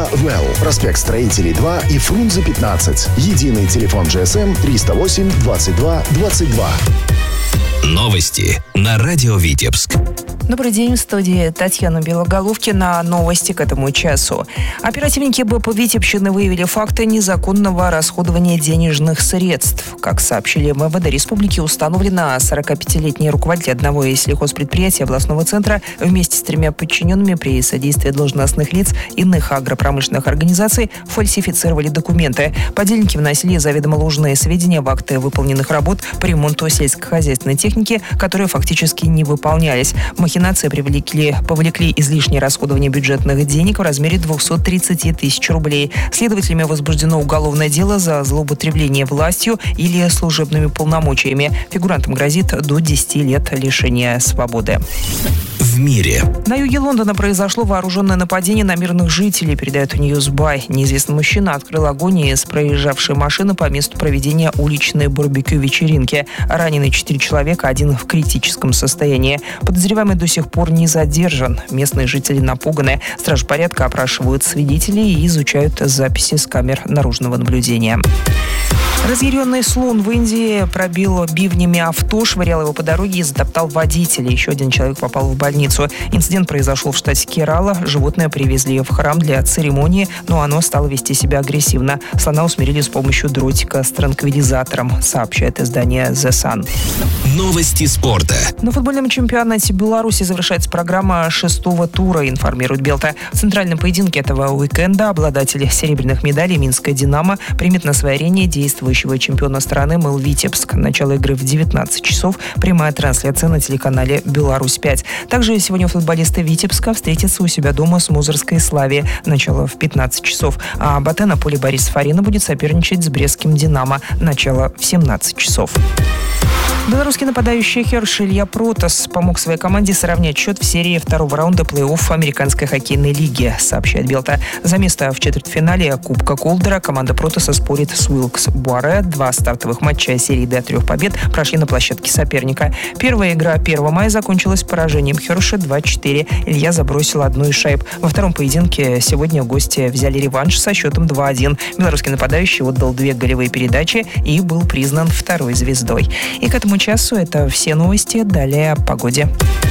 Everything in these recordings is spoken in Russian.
по Well, проспект Строителей 2 и Фрунзе 15. Единый телефон GSM 308 22 22. Новости на радио Витебск. Добрый день, в студии Татьяна Белоголовкина. Новости к этому часу. Оперативники БП Витебщины выявили факты незаконного расходования денежных средств. Как сообщили МВД Республики, установлено 45-летний руководитель одного из сельхозпредприятий областного центра вместе с 3 подчиненными при содействии должностных лиц иных агропромышленных организаций фальсифицировали документы. Подельники вносили заведомо ложные сведения в акты выполненных работ по ремонту сельскохозяйственной техники, которые фактически не выполнялись. Махинации повлекли излишнее расходование бюджетных денег в размере 230 тысяч рублей. Следователями возбуждено уголовное дело за злоупотребление властью или служебными полномочиями. Фигурантам грозит до 10 лет лишения свободы. В мире. На юге Лондона произошло вооруженное нападение на мирных жителей, передает Newsby. Неизвестный мужчина открыл огонь из проезжавшей машины по месту проведения уличной барбекю-вечеринки. Ранены 4 человека, один в критическом состоянии. Подозреваемый до сих пор не задержан. Местные жители напуганы. Стражи порядка опрашивают свидетелей и изучают записи с камер наружного наблюдения. Разъяренный слон в Индии пробил бивнями авто, швырял его по дороге и затоптал водителя. Еще один человек попал в больницу. Инцидент произошел в штате Керала. Животное привезли в храм для церемонии, но оно стало вести себя агрессивно. Слона усмирили с помощью дротика с транквилизатором, сообщает издание The Sun. Новости спорта. На футбольном чемпионате Беларуси завершается программа 6-го тура, информирует Белта. В центральном поединке этого уикенда обладатель серебряных медалей Минская «Динамо» примет на своей арене действующего чемпиона страны Мыл Витебск. Начало игры в 19 часов. Прямая трансляция на телеканале «Беларусь-5». Также сегодня футболисты Витебска встретятся у себя дома с Мозырской «Славией». Начало в 15 часов. А АБТ на поле Борисов-Арена будет соперничать с Брестским «Динамо». Начало в 17 часов. Белорусский нападающий Херш Илья Протас помог своей команде сравнять счет в серии второго раунда плей-офф Американской хоккейной лиги, сообщает Белта. За место в четвертьфинале Кубка Колдера команда Протаса спорит с Уилкс-Буаре. 2 стартовых матча серии до 3 побед прошли на площадке соперника. Первая игра 1 мая закончилась поражением Херша 2-4. Илья забросил одну из шайб. Во втором поединке сегодня гости взяли реванш со счетом 2-1. Белорусский нападающий отдал 2 голевые передачи и был признан второй звездой. И к этому часу это все новости. Далее о погоде.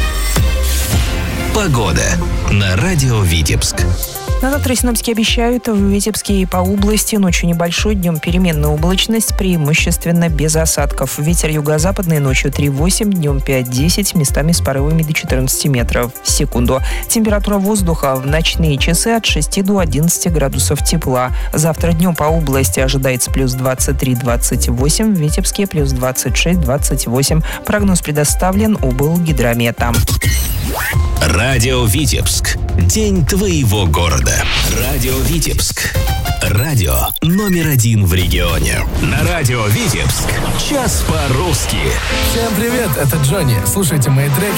Погода на радио Витебск. На завтра синоптики обещают в Витебске и по области ночью небольшой, днем переменная облачность, преимущественно без осадков. Ветер юго-западный ночью 3,8, днем 5-10, местами с порывами до 14 метров в секунду. Температура воздуха в ночные часы от 6 до 11 градусов тепла. Завтра днем по области ожидается плюс 23-28, в Витебске плюс 26-28. Прогноз предоставлен облгидромета. Радио Витебск. День твоего города. Радио Витебск. Радио номер 1 в регионе. На радио Витебск. Час по-русски. Всем привет, это Джонни. Слушайте мои треки